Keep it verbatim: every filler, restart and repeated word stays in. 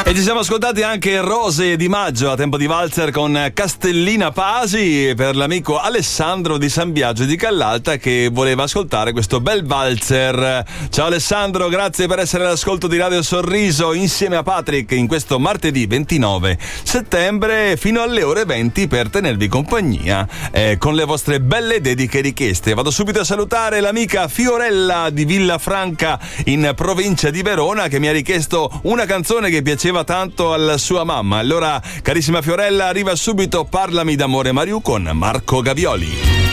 E ci siamo ascoltati anche Rose di Maggio a tempo di valzer con Castellina Pasi per l'amico Alessandro di San Biagio di Callalta che voleva ascoltare questo bel valzer. Ciao Alessandro, grazie per essere all'ascolto di Radio Sorriso insieme a Patrick in questo martedì ventinove settembre fino alle ore venti per tenervi compagnia eh, con le vostre belle dediche richieste. Vado subito a salutare l'amica Fiorella di Villafranca in provincia di Verona che mi ha richiesto una canzone che piaceva tanto alla sua mamma. Allora, carissima Fiorella, arriva subito Parlami d'amore Mariù con Marco Gavioli.